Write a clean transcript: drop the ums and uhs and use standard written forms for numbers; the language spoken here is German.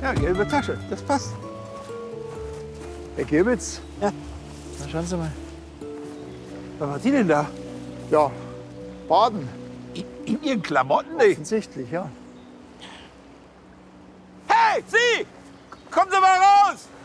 Ja, gelbe Tasche, das passt. Herr Gebitz, Ja, na schauen Sie mal. was war die denn da? Ja, baden. In Ihren Klamotten nicht? Offensichtlich, ja. Hey, Sie! Kommen Sie mal raus!